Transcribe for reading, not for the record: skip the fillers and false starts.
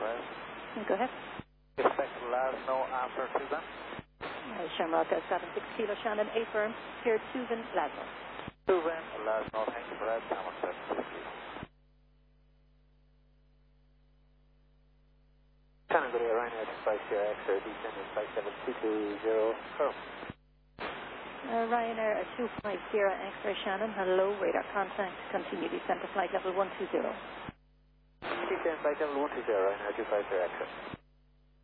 Go ahead. Expect Lasno after Tuvan. Shamrock 76 Kilo Shannon, 8 firm, here Tuvan, Lasno. Tuvan, Lasno, thank you for that. Shamrock 76 Kilo. Shannon, good day, Ryanair 25 Sierra X-ray, descending 57220, confirm. Ryanair 25 Sierra X-ray Shannon, hello, radar contact, continue descent to flight level 120. Descend flight level 120, Ryanair 25 Sierra X-ray.